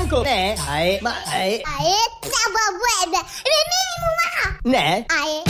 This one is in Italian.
bianco. Ma Ae, sabah buat dah. Ini mama. Ne? Ae.